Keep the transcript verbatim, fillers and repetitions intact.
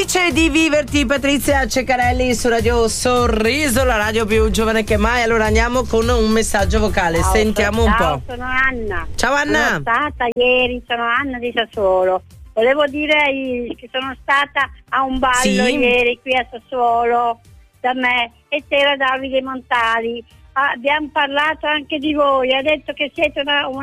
Felice di viverti, Patrizia Ceccarelli su Radio Sorriso, la radio più giovane che mai. Allora andiamo con un messaggio vocale. Ciao, Sentiamo un ciao, po'. Sono Anna. Ciao Anna. Sono stata ieri, sono Anna di Sassuolo. Volevo dire ai- che sono stata a un ballo Sì. ieri qui a Sassuolo da me e c'era Davide Montali. Ah, abbiamo parlato anche di voi, ha detto che siete una, una